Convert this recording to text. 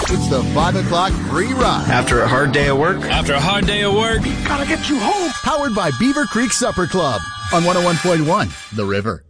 It's the 5 o'clock free ride. After a hard day of work? After a hard day of work? Gotta get you home. Powered by Beaver Creek Supper Club on 101.1 The River.